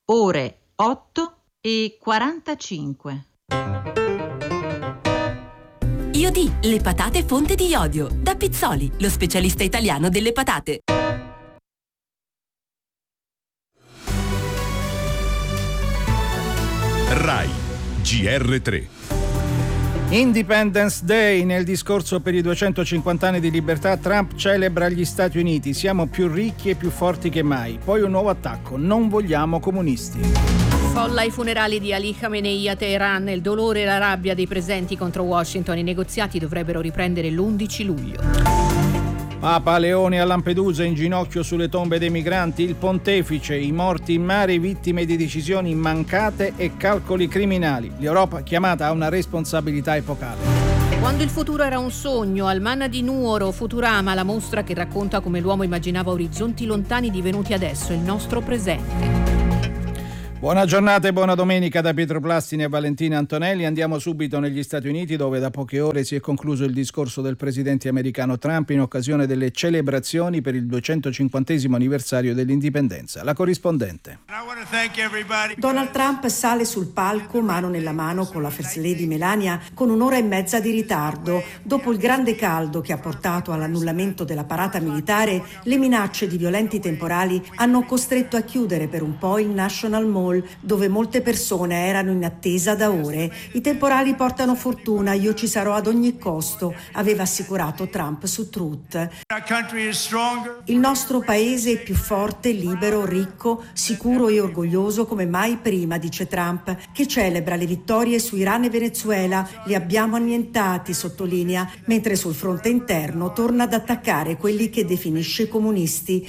ore 8:45. Iodì, le patate fonte di iodio. Da Pizzoli, lo specialista italiano delle patate. Rai GR3. Independence Day. Nel discorso per i 250 anni di libertà, Trump celebra gli Stati Uniti. Siamo più ricchi e più forti che mai. Poi un nuovo attacco. Non vogliamo comunisti. Folla ai funerali di Ali Khamenei a Teheran. Il dolore e la rabbia dei presenti contro Washington. I negoziati dovrebbero riprendere l'11 luglio. Papa Leone a Lampedusa, in ginocchio sulle tombe dei migranti, il pontefice, i morti in mare, vittime di decisioni mancate e calcoli criminali. L'Europa chiamata a una responsabilità epocale. Quando il futuro era un sogno, al Manna di Nuoro, Futurama, la mostra che racconta come l'uomo immaginava orizzonti lontani divenuti adesso il nostro presente. Buona giornata e buona domenica da Pietro Plastini e Valentina Antonelli. Andiamo subito negli Stati Uniti, dove da poche ore si è concluso il discorso del presidente americano Trump in occasione delle celebrazioni per il 250° anniversario dell'indipendenza. La corrispondente. Donald Trump sale sul palco mano nella mano con la First Lady Melania con un'ora e mezza di ritardo. Dopo il grande caldo che ha portato all'annullamento della parata militare, le minacce di violenti temporali hanno costretto a chiudere per un po' il National Mall, dove molte persone erano in attesa da ore. I temporali portano fortuna, io ci sarò ad ogni costo, aveva assicurato Trump su Truth. Il nostro paese è più forte, libero, ricco, sicuro e orgoglioso come mai prima, dice Trump, che celebra le vittorie su Iran e Venezuela. Li abbiamo annientati, sottolinea, mentre sul fronte interno torna ad attaccare quelli che definisce comunisti.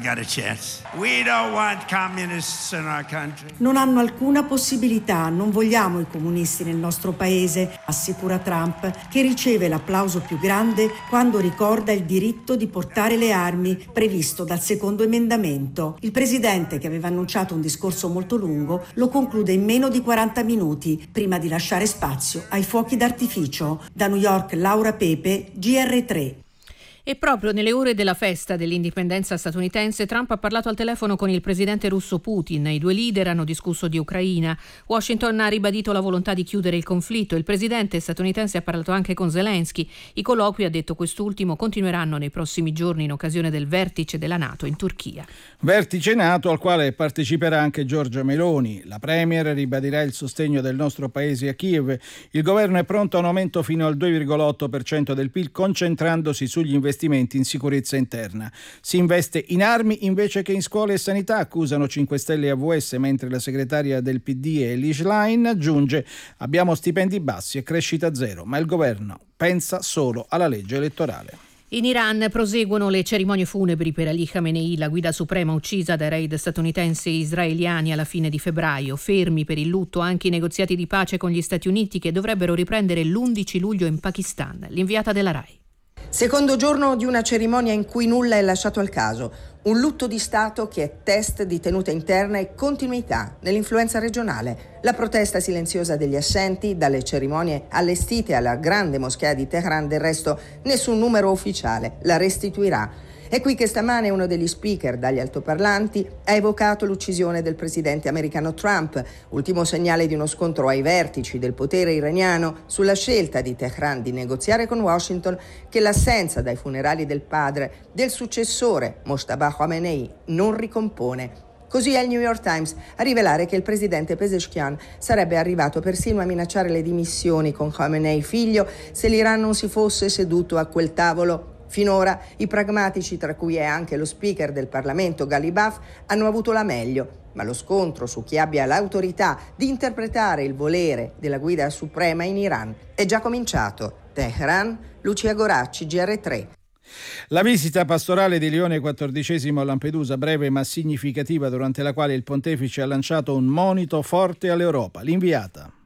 Non hanno alcuna possibilità, non vogliamo i comunisti nel nostro paese, assicura Trump, che riceve l'applauso più grande quando ricorda il diritto di portare le armi previsto dal secondo emendamento. Il presidente, che aveva annunciato un discorso molto lungo, lo conclude in meno di 40 minuti, prima di lasciare spazio ai fuochi d'artificio. Da New York, Laura Pepe, GR3. E proprio nelle ore della festa dell'indipendenza statunitense, Trump ha parlato al telefono con il presidente russo Putin. I due leader hanno discusso di Ucraina. Washington ha ribadito la volontà di chiudere il conflitto. Il presidente statunitense ha parlato anche con Zelensky. I colloqui, ha detto quest'ultimo, continueranno nei prossimi giorni in occasione del vertice della NATO in Turchia. Vertice NATO al quale parteciperà anche Giorgia Meloni. La premier ribadirà il sostegno del nostro paese a Kiev. Il governo è pronto a un aumento fino al 2,8% del PIL, concentrandosi sugli investimenti in sicurezza interna. Si investe in armi invece che in scuole e sanità, accusano 5 Stelle e AVS, mentre la segretaria del PD Elly Schlein aggiunge: abbiamo stipendi bassi e crescita zero, ma il governo pensa solo alla legge elettorale. In Iran proseguono le cerimonie funebri per Ali Khamenei, la guida suprema uccisa dai raid statunitensi e israeliani alla fine di febbraio. Fermi per il lutto anche i negoziati di pace con gli Stati Uniti, che dovrebbero riprendere l'11 luglio in Pakistan. L'inviata della RAI. Secondo giorno di una cerimonia in cui nulla è lasciato al caso. Un lutto di Stato che è test di tenuta interna e continuità nell'influenza regionale. La protesta silenziosa degli assenti, dalle cerimonie allestite alla grande moschea di Teheran, del resto nessun numero ufficiale la restituirà. È qui che stamane uno degli speaker dagli altoparlanti ha evocato l'uccisione del presidente americano Trump, ultimo segnale di uno scontro ai vertici del potere iraniano sulla scelta di Teheran di negoziare con Washington che l'assenza dai funerali del padre del successore Mojtaba Khamenei non ricompone. Così è il New York Times a rivelare che il presidente Pezeshkian sarebbe arrivato persino a minacciare le dimissioni con Khamenei figlio se l'Iran non si fosse seduto a quel tavolo. Finora i pragmatici, tra cui è anche lo speaker del Parlamento Ghalibaf, hanno avuto la meglio, ma lo scontro su chi abbia l'autorità di interpretare il volere della guida suprema in Iran è già cominciato. Teheran, Lucia Goracci, GR3. La visita pastorale di Leone XIV a Lampedusa, breve ma significativa, durante la quale il pontefice ha lanciato un monito forte all'Europa. L'inviata.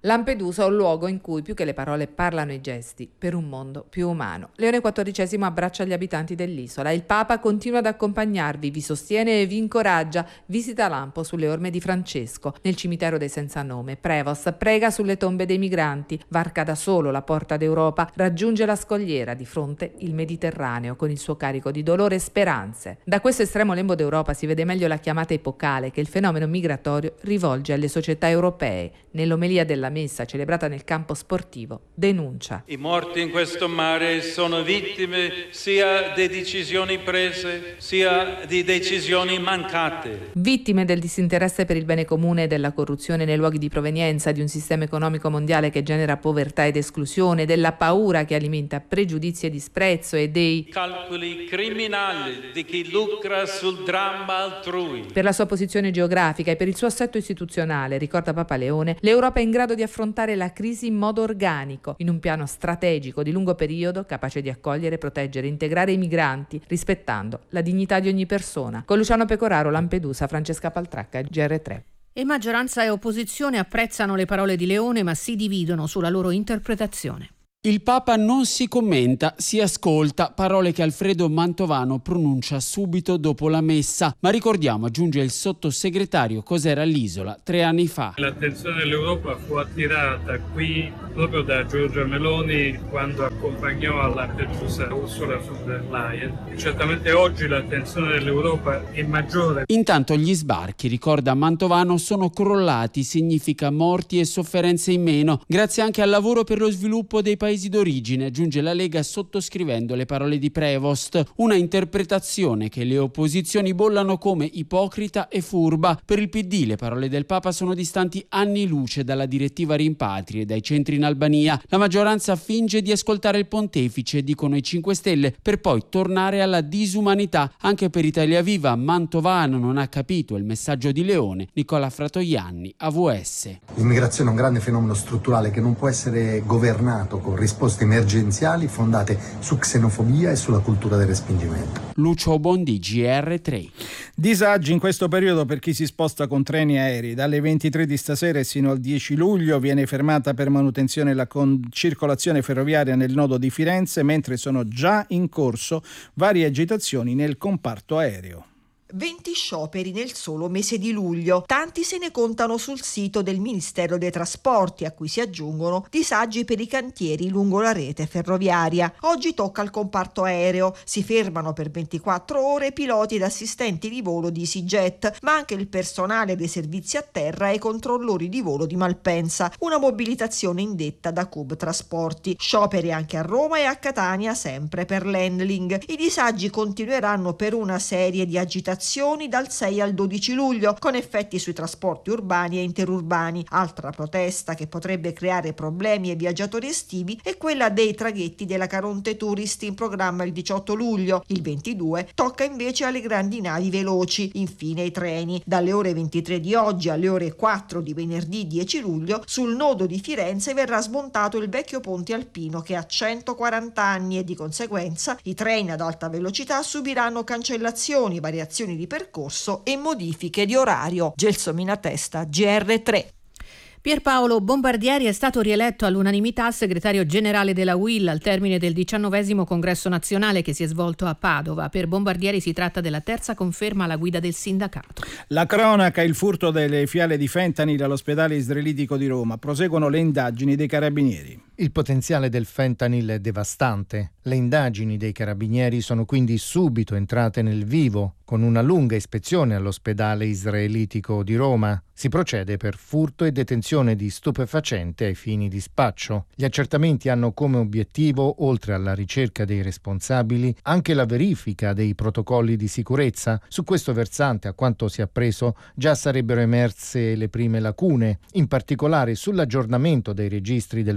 Lampedusa è un luogo in cui più che le parole parlano i gesti per un mondo più umano. Leone XIV abbraccia gli abitanti dell'isola. Il Papa continua ad accompagnarvi, vi sostiene e vi incoraggia. Visita lampo sulle orme di Francesco. Nel cimitero dei senza nome, Prevost prega sulle tombe dei migranti. Varca da solo la porta d'Europa, raggiunge la scogliera, di fronte il Mediterraneo con il suo carico di dolore e speranze. Da questo estremo lembo d'Europa si vede meglio la chiamata epocale che il fenomeno migratorio rivolge alle società europee. Nell'omelia della messa celebrata nel campo sportivo denuncia: i morti in questo mare sono vittime sia di decisioni prese sia di decisioni mancate. Vittime del disinteresse per il bene comune e della corruzione nei luoghi di provenienza, di un sistema economico mondiale che genera povertà ed esclusione, della paura che alimenta pregiudizi e disprezzo e dei calcoli criminali di chi lucra sul dramma altrui. Per la sua posizione geografica e per il suo assetto istituzionale, ricorda Papa Leone, l'Europa è in grado di affrontare la crisi in modo organico, in un piano strategico di lungo periodo capace di accogliere, proteggere e integrare i migranti, rispettando la dignità di ogni persona. Con Luciano Pecoraro, Lampedusa, Francesca Paltracca, GR3. E maggioranza e opposizione apprezzano le parole di Leone, ma si dividono sulla loro interpretazione. Il Papa non si commenta, si ascolta, parole che Alfredo Mantovano pronuncia subito dopo la messa. Ma ricordiamo, aggiunge il sottosegretario, cos'era l'isola 3 anni fa. L'attenzione dell'Europa fu attirata qui proprio da Giorgia Meloni quando accompagnò a Lampedusa Ursula von der Leyen. Certamente oggi l'attenzione dell'Europa è maggiore. Intanto gli sbarchi, ricorda Mantovano, sono crollati, significa morti e sofferenze in meno, grazie anche al lavoro per lo sviluppo dei paesi d'origine, aggiunge la Lega sottoscrivendo le parole di Prevost, una interpretazione che le opposizioni bollano come ipocrita e furba. Per il PD le parole del Papa sono distanti anni luce dalla direttiva rimpatri e dai centri in Albania. La maggioranza finge di ascoltare il pontefice, dicono i 5 Stelle, per poi tornare alla disumanità. Anche per Italia Viva Mantovano non ha capito il messaggio di Leone. Nicola Fratoianni, AVS. L'immigrazione è un grande fenomeno strutturale che non può essere governato con risposte emergenziali fondate su xenofobia e sulla cultura del respingimento. Lucio Bondi, GR3. Disagi in questo periodo per chi si sposta con treni e aerei. Dalle 23 di stasera e sino al 10 luglio viene fermata per manutenzione la circolazione ferroviaria nel nodo di Firenze, mentre sono già in corso varie agitazioni nel comparto aereo. 20 scioperi nel solo mese di luglio. Tanti se ne contano sul sito del Ministero dei Trasporti, a cui si aggiungono disagi per i cantieri lungo la rete ferroviaria. Oggi tocca al comparto aereo. Si fermano per 24 ore piloti ed assistenti di volo di EasyJet, ma anche il personale dei servizi a terra e i controllori di volo di Malpensa. Una mobilitazione indetta da Cub Trasporti. Scioperi anche a Roma e a Catania, sempre per l'handling. I disagi continueranno per una serie di agitazioni dal 6 al 12 luglio, con effetti sui trasporti urbani e interurbani. Altra protesta che potrebbe creare problemi ai viaggiatori estivi è quella dei traghetti della Caronte Tourist in programma il 18 luglio. Il 22 tocca invece alle grandi navi veloci. Infine i treni. Dalle ore 23 di oggi alle ore 4 di venerdì 10 luglio sul nodo di Firenze verrà smontato il vecchio ponte alpino che ha 140 anni e di conseguenza i treni ad alta velocità subiranno cancellazioni, variazioni di percorso e modifiche di orario. Gelsomina Testa, GR3. Pierpaolo Bombardieri è stato rieletto all'unanimità segretario generale della UIL al termine del 19° congresso nazionale che si è svolto a Padova. Per Bombardieri si tratta della terza conferma alla guida del sindacato. La cronaca, il furto delle fiale di fentanyl all'ospedale israelitico di Roma. Proseguono le indagini dei carabinieri. Il potenziale del fentanyl è devastante. Le indagini dei carabinieri sono quindi subito entrate nel vivo, con una lunga ispezione all'ospedale israelitico di Roma. Si procede per furto e detenzione di stupefacente ai fini di spaccio. Gli accertamenti hanno come obiettivo, oltre alla ricerca dei responsabili, anche la verifica dei protocolli di sicurezza. Su questo versante, a quanto si è appreso, già sarebbero emerse le prime lacune, in particolare sull'aggiornamento dei registri del farmaco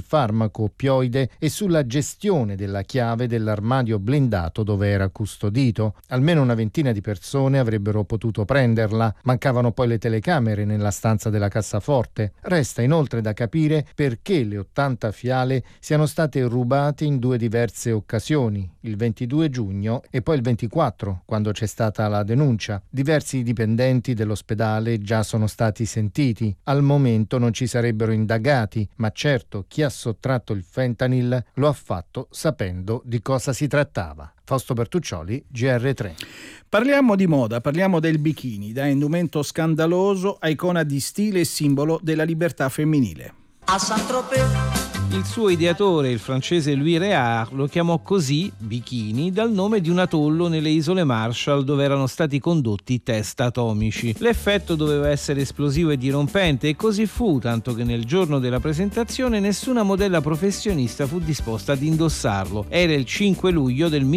farmaco oppioide e sulla gestione della chiave dell'armadio blindato dove era custodito. Almeno una ventina di persone avrebbero potuto prenderla. Mancavano poi le telecamere nella stanza della cassaforte. Resta inoltre da capire perché le 80 fiale siano state rubate in 2 diverse occasioni, il 22 giugno e poi il 24, quando c'è stata la denuncia. Diversi dipendenti dell'ospedale già sono stati sentiti. Al momento non ci sarebbero indagati, ma certo chi ha sottratto il fentanyl lo ha fatto sapendo di cosa si trattava. Fausto Bertuccioli, GR3. Parliamo di moda, parliamo del bikini, da indumento scandaloso a icona di stile e simbolo della libertà femminile. A Saint-Tropez. Il suo ideatore, il francese Louis Réard, lo chiamò così, bikini, dal nome di un atollo nelle isole Marshall dove erano stati condotti test atomici. L'effetto doveva essere esplosivo e dirompente e così fu, tanto che nel giorno della presentazione nessuna modella professionista fu disposta ad indossarlo. Era il 5 luglio del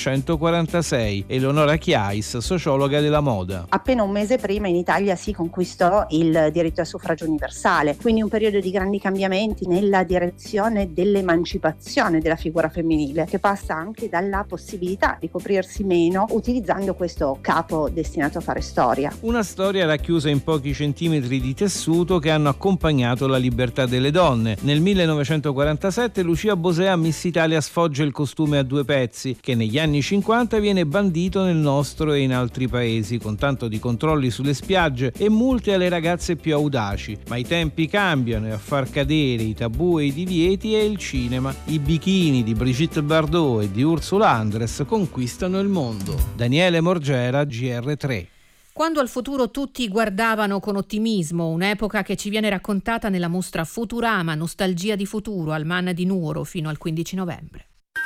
1946. Eleonora Chiais, sociologa della moda. Appena un mese prima in Italia si conquistò il diritto al suffragio universale, quindi un periodo di grandi cambiamenti nella direzione dell'emancipazione della figura femminile, che passa anche dalla possibilità di coprirsi meno utilizzando questo capo destinato a fare storia. Una storia racchiusa in pochi centimetri di tessuto che hanno accompagnato la libertà delle donne. Nel 1947 Lucia Bosé a Miss Italia sfoggia il costume a 2 pezzi, che negli anni 50 viene bandito nel nostro e in altri paesi, con tanto di controlli sulle spiagge e multe alle ragazze più audaci. Ma i tempi cambiano e a far cadere i tabù e i divieti è il cinema. I bikini di Brigitte Bardot e di Ursula Andress conquistano il mondo. Daniele Morgera, GR3. Quando al futuro tutti guardavano con ottimismo, un'epoca che ci viene raccontata nella mostra Futurama, Nostalgia di futuro, al MAN di Nuoro fino al 15 novembre.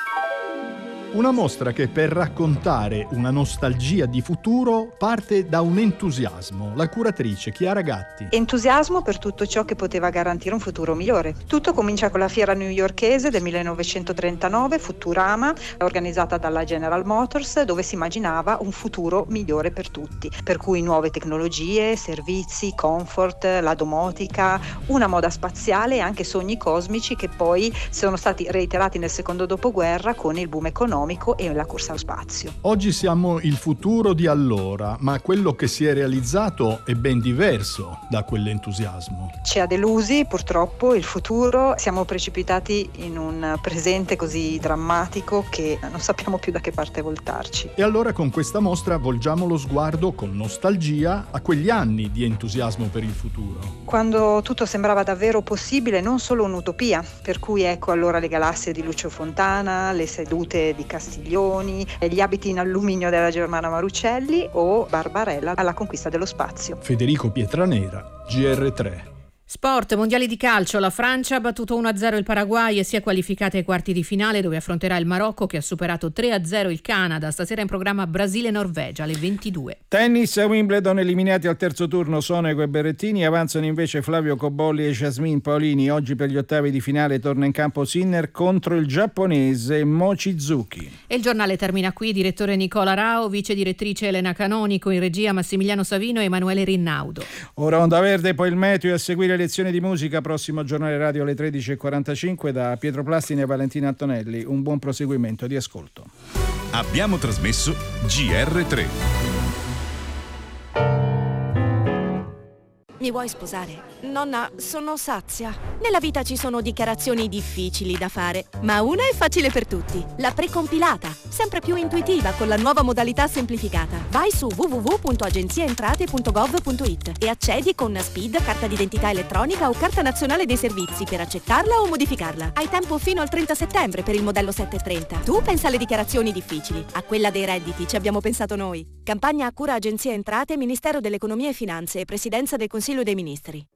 Una mostra che per raccontare una nostalgia di futuro parte da un entusiasmo. La curatrice Chiara Gatti. Entusiasmo per tutto ciò che poteva garantire un futuro migliore. Tutto comincia con la fiera newyorkese del 1939, Futurama, organizzata dalla General Motors, dove si immaginava un futuro migliore per tutti. Per cui nuove tecnologie, servizi, comfort, la domotica, una moda spaziale e anche sogni cosmici che poi sono stati reiterati nel secondo dopoguerra con il boom economico e la corsa allo spazio. Oggi siamo il futuro di allora, ma quello che si è realizzato è ben diverso da quell'entusiasmo. Ci ha delusi purtroppo il futuro, siamo precipitati in un presente così drammatico che non sappiamo più da che parte voltarci. E allora con questa mostra volgiamo lo sguardo con nostalgia a quegli anni di entusiasmo per il futuro. Quando tutto sembrava davvero possibile, non solo un'utopia, per cui ecco allora le galassie di Lucio Fontana, le sedute di Castiglioni, gli abiti in alluminio della Germana Marucelli o Barbarella alla conquista dello spazio. Federico Pietranera, GR3. Sport, mondiali di calcio, la Francia ha battuto 1-0 il Paraguay e si è qualificata ai quarti di finale dove affronterà il Marocco che ha superato 3-0 il Canada. Stasera in programma Brasile-Norvegia alle 22. Tennis a Wimbledon, eliminati al terzo turno Sonego e Berrettini, avanzano invece Flavio Cobolli e Jasmine Paolini. Oggi per gli ottavi di finale torna in campo Sinner contro il giapponese Mochizuki. E il giornale termina qui, direttore Nicola Rao, vice direttrice Elena Canonico, in regia Massimiliano Savino e Emanuele Rinnaudo. Ora Onda Verde, poi il meteo e a seguire lezioni di musica, prossimo giornale radio alle 13.45 da Pietro Plastini e Valentina Antonelli. Un buon proseguimento di ascolto. Abbiamo trasmesso GR3. Mi vuoi sposare? Nonna, sono sazia. Nella vita ci sono dichiarazioni difficili da fare, ma una è facile per tutti. La precompilata, sempre più intuitiva con la nuova modalità semplificata. Vai su www.agenziaentrate.gov.it e accedi con SPID, carta d'identità elettronica o carta nazionale dei servizi per accettarla o modificarla. Hai tempo fino al 30 settembre per il modello 730. Tu pensa alle dichiarazioni difficili, a quella dei redditi ci abbiamo pensato noi. Campagna a cura Agenzia Entrate, Ministero dell'Economia e Finanze e Presidenza del Consiglio dei Ministri.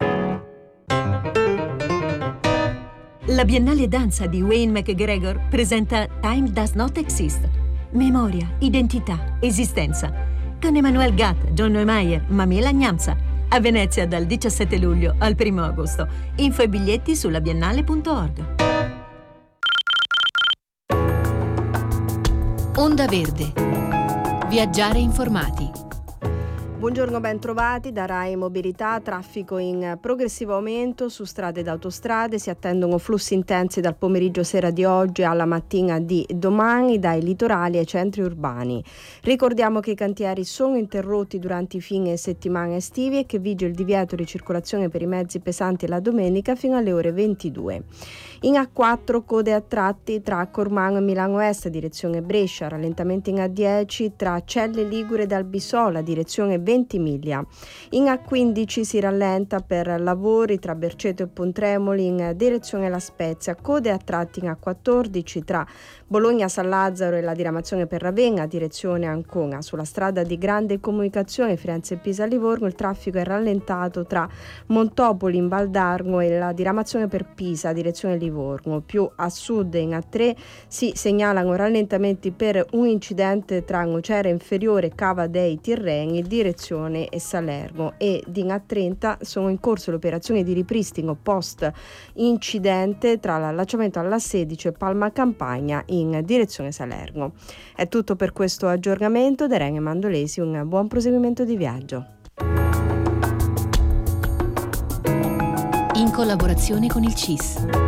La Biennale Danza di Wayne McGregor presenta Time Does Not Exist. Memoria, identità, esistenza. Con Emmanuel Gatt, John Neumeier, Mamela Gnamsa. A Venezia dal 17 luglio al 1 agosto. Info e biglietti sulla biennale.org. Onda Verde. Viaggiare informati. Buongiorno, ben trovati da Rai Mobilità. Traffico in progressivo aumento su strade ed autostrade. Si attendono flussi intensi dal pomeriggio sera di oggi alla mattina di domani dai litorali ai centri urbani. Ricordiamo che i cantieri sono interrotti durante i fine settimana estivi e che vige il divieto di circolazione per i mezzi pesanti la domenica fino alle ore 22. In A4 code a tratti tra Cormano e Milano Est direzione Brescia, rallentamenti in A10 tra Celle Ligure ed Albisola direzione Ventimiglia. In A15 si rallenta per lavori tra Berceto e Pontremoli in direzione La Spezia, code a tratti in A14 tra Bologna San Lazzaro e la diramazione per Ravenna direzione Ancona. Sulla strada di grande comunicazione Firenze Pisa Livorno il traffico è rallentato tra Montopoli in Valdarno e la diramazione per Pisa direzione Livorno. Più a sud in A3 si segnalano rallentamenti per un incidente tra Nocera Inferiore e Cava dei Tirreni direzione e Salerno, e in A30 sono in corso le operazioni di ripristino post incidente tra l'allacciamento alla 16 e Palma Campagna in direzione Salerno. È tutto per questo aggiornamento. Da Irene Mandolesi un buon proseguimento di viaggio. In collaborazione con il CIS.